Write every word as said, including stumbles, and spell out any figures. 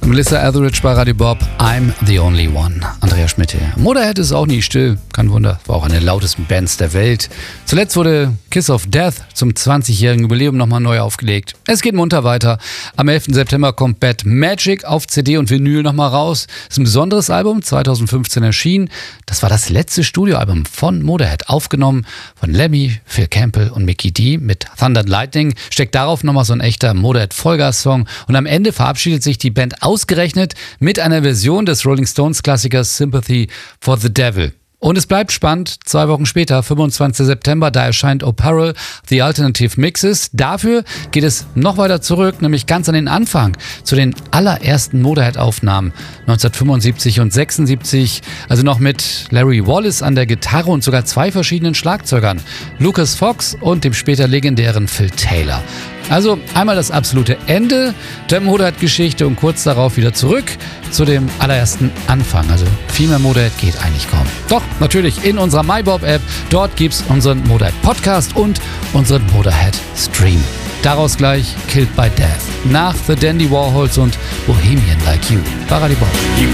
Melissa Etheridge bei Radio Bob, I'm the only one. Andreas Schmidt hier. Motorhead ist auch nie still, kein Wunder, war auch eine der lautesten Bands der Welt. Zuletzt wurde Kiss of Death zum zwanzigjährigen Jubiläum nochmal neu aufgelegt. Es geht munter weiter. Am elften September kommt Bad Magic auf C D und Vinyl nochmal raus. Das ist ein besonderes Album, zweitausendfünfzehn erschienen. Das war das letzte Studioalbum von Motorhead, aufgenommen von Lemmy, Phil Campbell und Mikkey Dee mit Thunder and Lightning. Steckt darauf nochmal so ein echter Motorhead-Vollgas-Song. Und am Ende verabschiedet sich die Band ausgerechnet mit einer Version des Rolling Stones-Klassikers Sympathy for the Devil. Und es bleibt spannend, zwei Wochen später, fünfundzwanzigsten September, da erscheint O'Parrell, The Alternative Mixes. Dafür geht es noch weiter zurück, nämlich ganz an den Anfang, zu den allerersten Motorhead-Aufnahmen neunzehnhundertfünfundsiebzig und sechsundsiebzig, also noch mit Larry Wallace an der Gitarre und sogar zwei verschiedenen Schlagzeugern, Lucas Fox und dem später legendären Phil Taylor. Also einmal das absolute Ende der Motorhead-Geschichte und kurz darauf wieder zurück zu dem allerersten Anfang. Also viel mehr Motorhead geht eigentlich kaum. Doch, natürlich in unserer MyBob-App. Dort gibt's unseren Motorhead-Podcast und unseren Motorhead-Stream. Daraus gleich Killed by Death. Nach The Dandy Warhols und Bohemian Like You. Bei Radio Bob.